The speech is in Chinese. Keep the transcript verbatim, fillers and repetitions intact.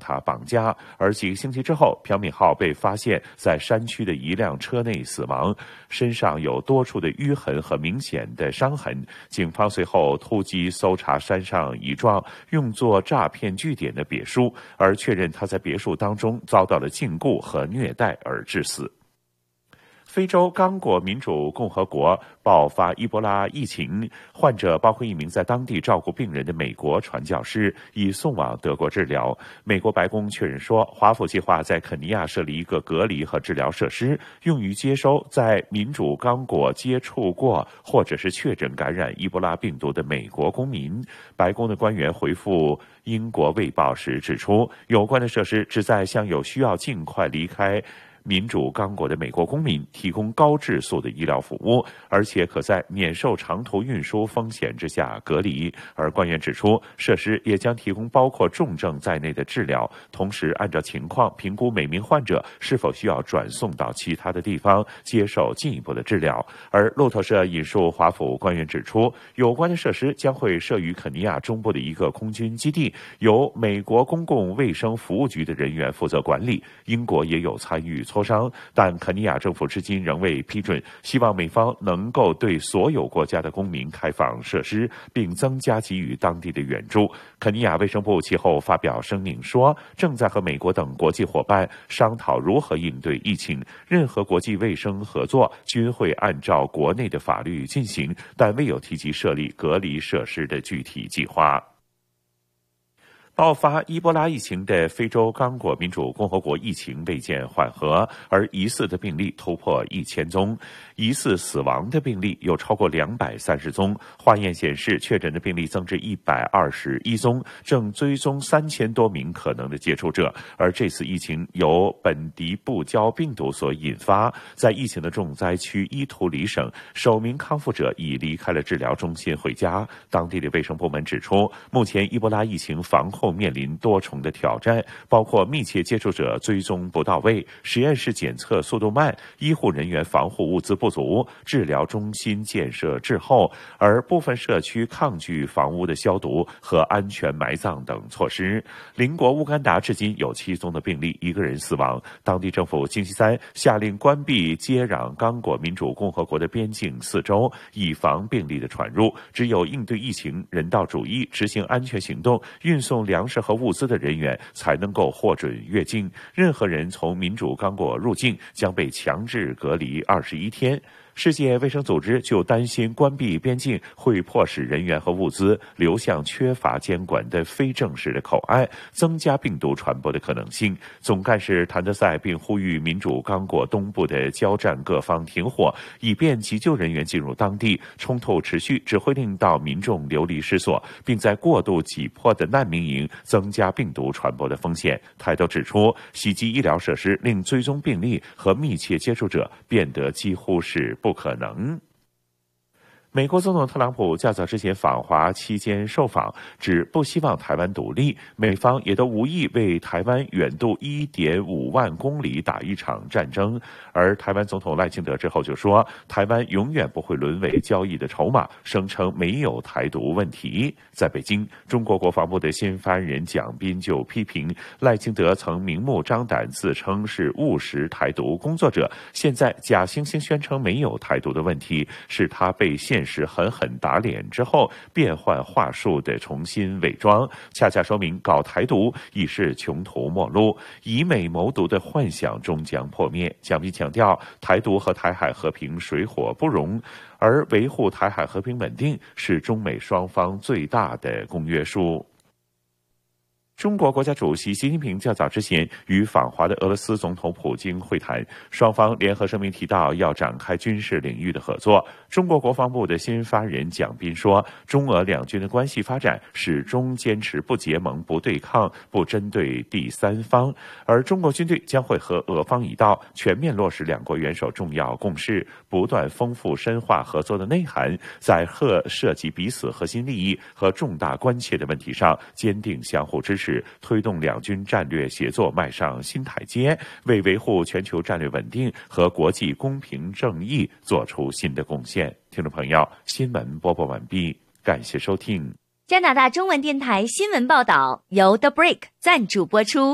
他绑架。而几个星期之后，朴敏浩被发现在山区的一辆车内死亡，身上有多处的淤痕和明显的伤痕。警方随后突击搜查山上一幢用作诈骗据点的别墅，而确认他在别墅当中遭到了禁锢和虐待而致死。非洲刚果民主共和国爆发伊波拉疫情，患者包括一名在当地照顾病人的美国传教士，已送往德国治疗。美国白宫确认说，华府计划在肯尼亚设立一个隔离和治疗设施，用于接收在民主刚果接触过或者是确诊感染伊波拉病毒的美国公民。白宫的官员回复英国卫报时指出，有关的设施旨在向有需要尽快离开民主刚果的美国公民提供高质素的医疗服务，而且可在免受长途运输风险之下隔离。而官员指出，设施也将提供包括重症在内的治疗，同时按照情况评估每名患者是否需要转送到其他的地方接受进一步的治疗。而路透社引述华府官员指出，有关的设施将会设于肯尼亚中部的一个空军基地，由美国公共卫生服务局的人员负责管理。英国也有参与磋商，但肯尼亚政府至今仍未批准，希望美方能够对所有国家的公民开放设施，并增加给予当地的援助。肯尼亚卫生部其后发表声明说，正在和美国等国际伙伴商讨如何应对疫情，任何国际卫生合作均会按照国内的法律进行，但未有提及设立隔离设施的具体计划。爆发伊波拉疫情的非洲刚果民主共和国疫情未见缓和，而疑似的病例突破一千宗，疑似死亡的病例有超过两百三十宗。化验显示，确诊的病例增至一百二十一宗，正追踪三千多名可能的接触者。而这次疫情由本迪布胶病毒所引发，在疫情的重灾区伊图里省，首名康复者已离开了治疗中心回家。当地的卫生部门指出，目前伊波拉疫情防控面临多重的挑战，包括密切接触者追踪不到位、实验室检测速度慢、医护人员防护物资不足、治疗中心建设滞后，而部分社区抗拒房屋的消毒和安全埋葬等措施。邻国乌干达至今有七宗的病例，一个人死亡。当地政府星期三下令关闭接壤刚果民主共和国的边境四周，以防病例的传入。只有应对疫情、人道主义、执行安全行动、运送粮食和物资的人员才能够获准越境。任何人从民主刚果入境将被强制隔离二十一天。世界卫生组织就担心关闭边境会迫使人员和物资流向缺乏监管的非正式的口岸，增加病毒传播的可能性。总干事谭德赛并呼吁民主刚果东部的交战各方停火，以便急救人员进入当地。冲突持续只会令到民众流离失所，并在过度挤迫的难民营增加病毒传播的风险。他都指出，袭击医疗设施令追踪病例和密切接触者变得几乎是不可能。美国总统特朗普较早之前访华期间受访，指不希望台湾独立，美方也都无意为台湾远渡 一点五万公里打一场战争。而台湾总统赖清德之后就说，台湾永远不会沦为交易的筹码，声称没有台独问题。在北京，中国国防部的新发言人蒋斌就批评赖清德曾明目张胆自称是务实台独工作者，现在假惺惺宣称没有台独的问题，是他被现实狠狠打脸之后变换话术的重新伪装，恰恰说明搞台独已是穷途末路，以美谋独的幻想终将破灭。蒋斌强调，台独和台海和平水火不容，而维护台海和平稳定是中美双方最大的公约数。中国国家主席习近平较早之前与访华的俄罗斯总统普京会谈，双方联合声明提到要展开军事领域的合作。中国国防部的新发言人蒋斌说，中俄两军的关系发展始终坚持不结盟、不对抗、不针对第三方，而中国军队将会和俄方一道全面落实两国元首重要共识，不断丰富深化合作的内涵，在核涉及彼此核心利益和重大关切的问题上坚定相互支持，推动两军战略协作迈上新台阶，为维护全球战略稳定和国际公平正义做出新的贡献。听众朋友，新闻播报完毕，感谢收听。 加拿大中文电台新闻报道由 The Break 赞助播出。